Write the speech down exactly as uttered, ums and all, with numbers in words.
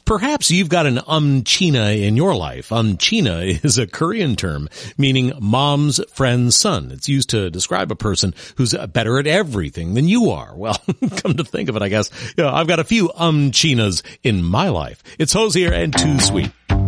Perhaps you've got an umchina in your life. Umchina is a Korean term meaning mom's friend's son. It's used to describe a person who's better at everything than you are. Well, come to think of it, I guess, you know, I've got a few umchinas in my life. It's Hosier and Too Sweet.